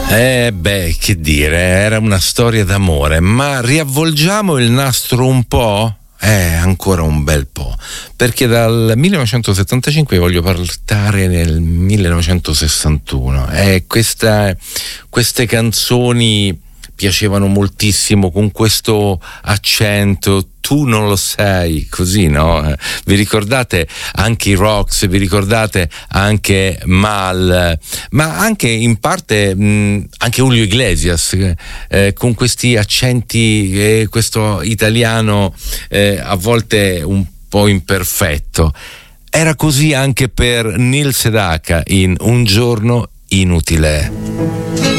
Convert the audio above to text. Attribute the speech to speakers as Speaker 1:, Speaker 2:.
Speaker 1: Che dire, era una storia d'amore, ma riavvolgiamo il nastro un po'? Ancora un bel po', perché dal 1975 voglio partire nel 1961. Queste canzoni piacevano moltissimo, con questo accento, tu non lo sei, così, no? Vi ricordate anche i Rocks, vi ricordate anche Mal, ma anche in parte anche Julio Iglesias, con questi accenti, questo italiano a volte un po' imperfetto. Era così anche per Neil Sedaka in Un giorno inutile.